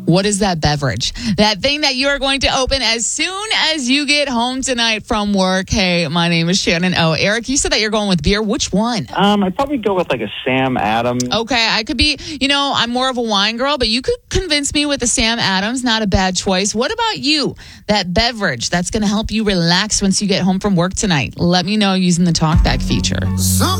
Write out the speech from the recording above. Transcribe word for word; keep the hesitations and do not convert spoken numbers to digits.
What is that beverage? That thing that you are going to open as soon as you get home tonight from work. Hey, my name is Shannon. Oh, Eric, you said that you're going with beer. Which one? Um, I'd probably go with like a Sam Adams. Okay, I could be, you know, I'm more of a wine girl, but you could convince me with the Sam Adams. Not a bad choice. What about you? That beverage that's going to help you relax once you get home from work tonight. Let me know using the talkback feature.